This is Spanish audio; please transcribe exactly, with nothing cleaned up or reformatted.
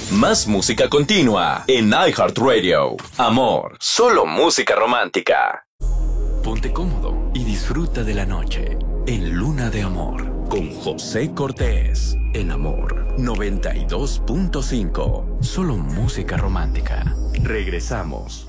Más música continua en iHeartRadio. Amor, solo música romántica. Ponte cómodo y disfruta de la noche en Luna de Amor con José Cortés. En Amor noventa y dos punto cinco. Solo música romántica. Regresamos.